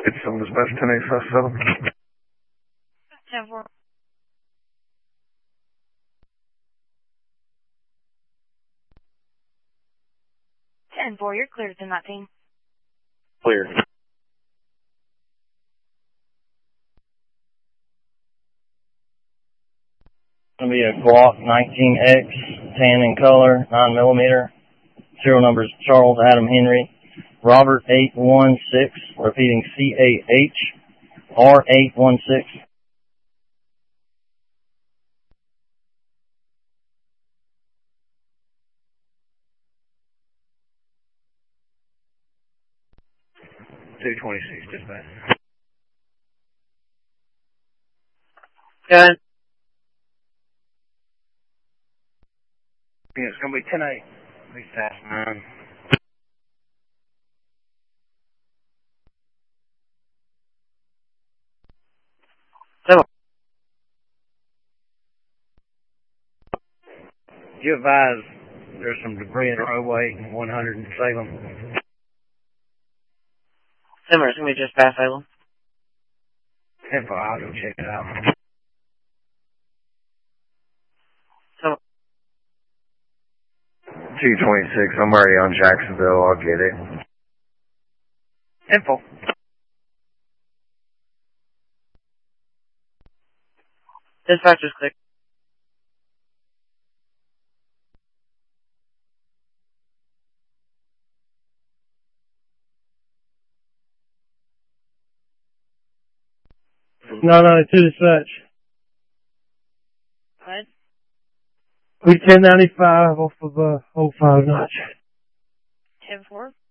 It's on dispatch 10857. 10-4. 10-4, you're clear to 19. Clear. Going to be a Glock 19X, tan in color, 9mm. Serial numbers Charles Adam Henry, Robert 816, repeating CAH, R816. $226, dispatch. Good. Yeah, it's going to be 10-8. Be fast, man. You advise there's some debris in the roadway, 100 in Salem. Similar, it's going to be just past Salem. 10-4, I'll go check it out. 226, I'm already on Jacksonville, I'll get it. 10-4. Dispatcher's clear. No, to dispatch. What? We 1095 off of 05 Notch. 10-4.